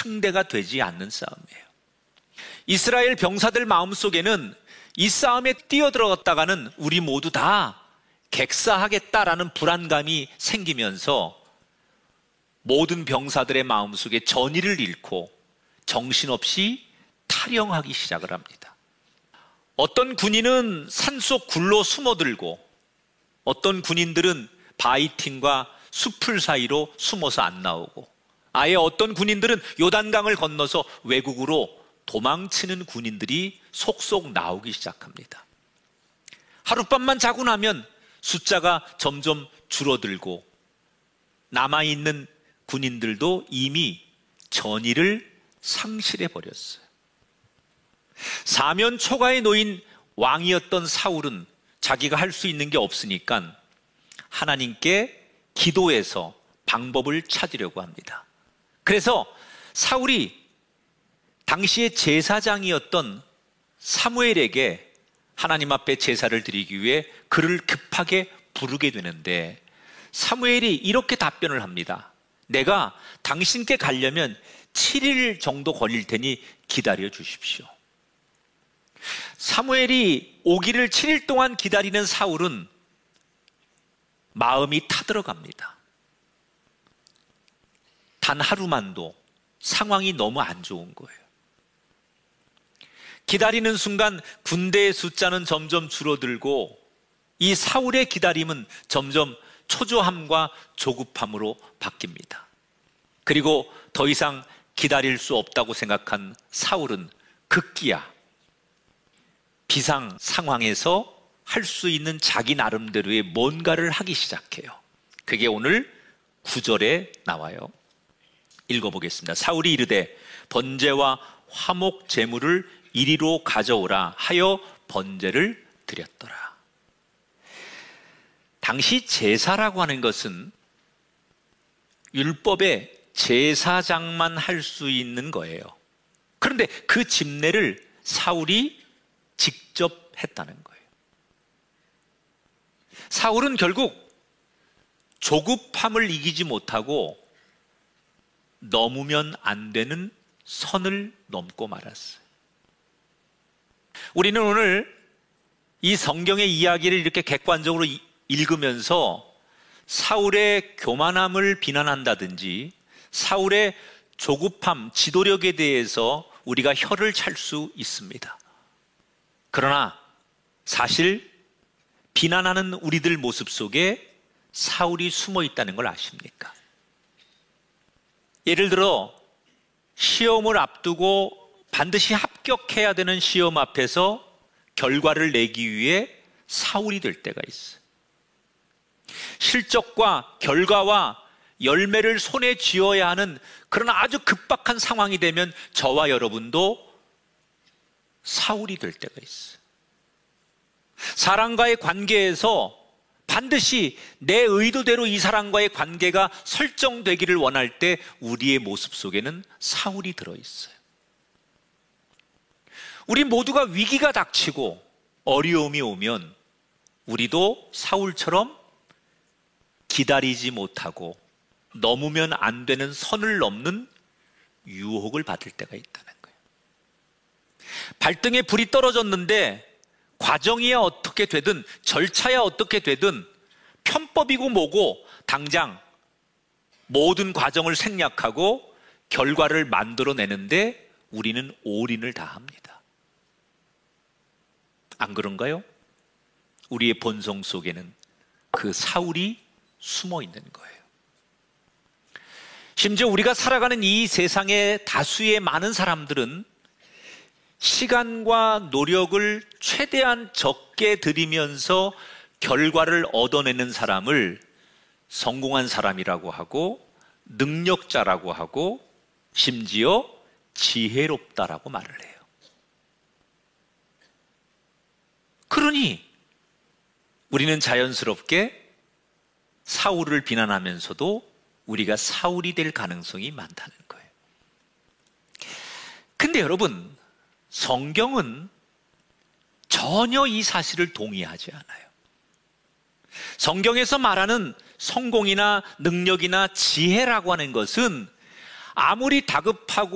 상대가 되지 않는 싸움이에요. 이스라엘 병사들 마음속에는 이 싸움에 뛰어들어갔다가는 우리 모두 다 객사하겠다라는 불안감이 생기면서 모든 병사들의 마음속에 전의를 잃고 정신없이 탈영하기 시작을 합니다. 어떤 군인은 산속 굴로 숨어들고 어떤 군인들은 바위팀과 숲풀 사이로 숨어서 안 나오고 아예 어떤 군인들은 요단강을 건너서 외국으로 도망치는 군인들이 속속 나오기 시작합니다. 하룻밤만 자고 나면 숫자가 점점 줄어들고 남아있는 군인들도 이미 전의를 상실해 버렸어요. 사면 초가에 놓인 왕이었던 사울은 자기가 할 수 있는 게 없으니까 하나님께 기도해서 방법을 찾으려고 합니다. 그래서 사울이 당시의 제사장이었던 사무엘에게 하나님 앞에 제사를 드리기 위해 그를 급하게 부르게 되는데 사무엘이 이렇게 답변을 합니다. 내가 당신께 가려면 7일 정도 걸릴 테니 기다려 주십시오. 사무엘이 오기를 7일 동안 기다리는 사울은 마음이 타들어갑니다. 단 하루만도 상황이 너무 안 좋은 거예요. 기다리는 순간 군대의 숫자는 점점 줄어들고 이 사울의 기다림은 점점 초조함과 조급함으로 바뀝니다. 그리고 더 이상 기다릴 수 없다고 생각한 사울은 급기야 비상 상황에서 할 수 있는 자기 나름대로의 뭔가를 하기 시작해요. 그게 오늘 9절에 나와요. 읽어보겠습니다. 사울이 이르되 번제와 화목 제물을 이리로 가져오라 하여 번제를 드렸더라. 당시 제사라고 하는 것은 율법의 제사장만 할 수 있는 거예요. 그런데 그 집례를 사울이 직접 했다는 거예요. 사울은 결국 조급함을 이기지 못하고 넘으면 안 되는 선을 넘고 말았어요. 우리는 오늘 이 성경의 이야기를 이렇게 객관적으로 읽으면서 사울의 교만함을 비난한다든지 사울의 조급함, 지도력에 대해서 우리가 혀를 찰 수 있습니다. 그러나 사실 비난하는 우리들 모습 속에 사울이 숨어 있다는 걸 아십니까? 예를 들어 시험을 앞두고 반드시 합격해야 되는 시험 앞에서 결과를 내기 위해 사울이 될 때가 있어요. 실적과 결과와 열매를 손에 쥐어야 하는 그런 아주 급박한 상황이 되면 저와 여러분도 사울이 될 때가 있어요. 사람과의 관계에서 반드시 내 의도대로 이 사람과의 관계가 설정되기를 원할 때 우리의 모습 속에는 사울이 들어있어요. 우리 모두가 위기가 닥치고 어려움이 오면 우리도 사울처럼 기다리지 못하고 넘으면 안 되는 선을 넘는 유혹을 받을 때가 있다는 거예요. 발등에 불이 떨어졌는데 과정이야 어떻게 되든 절차야 어떻게 되든 편법이고 뭐고 당장 모든 과정을 생략하고 결과를 만들어내는데 우리는 올인을 다 합니다. 안 그런가요? 우리의 본성 속에는 그 사울이 숨어 있는 거예요. 심지어 우리가 살아가는 이 세상의 다수의 많은 사람들은 시간과 노력을 최대한 적게 들이면서 결과를 얻어내는 사람을 성공한 사람이라고 하고 능력자라고 하고 심지어 지혜롭다라고 말을 해요. 그러니 우리는 자연스럽게 사울을 비난하면서도 우리가 사울이 될 가능성이 많다는 거예요. 근데 여러분, 성경은 전혀 이 사실을 동의하지 않아요. 성경에서 말하는 성공이나 능력이나 지혜라고 하는 것은 아무리 다급하고